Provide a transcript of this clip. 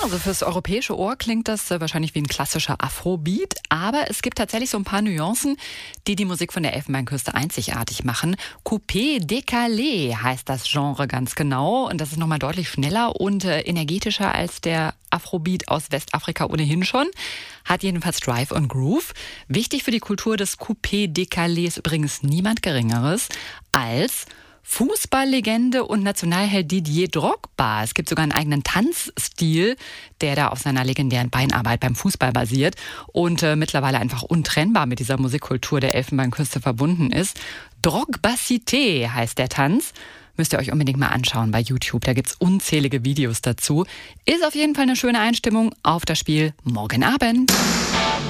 also fürs europäische Ohr klingt das wahrscheinlich wie ein klassischer Afrobeat, aber es gibt tatsächlich so ein paar Nuancen, die die Musik von der Elfenbeinküste einzigartig machen. Coupé décalé heißt das Genre ganz genau und das ist nochmal deutlich schneller und energetischer als der Afrobeat aus Westafrika ohnehin schon. Hat jedenfalls Drive und Groove. Wichtig für die Kultur des Coupé décalé ist übrigens niemand Geringeres als Fußballlegende und Nationalheld Didier Drogba. Es gibt sogar einen eigenen Tanzstil, der da auf seiner legendären Beinarbeit beim Fußball basiert und mittlerweile einfach untrennbar mit dieser Musikkultur der Elfenbeinküste verbunden ist. Drogbacité heißt der Tanz. Müsst ihr euch unbedingt mal anschauen bei YouTube. Da gibt's unzählige Videos dazu. Ist auf jeden Fall eine schöne Einstimmung auf das Spiel morgen Abend.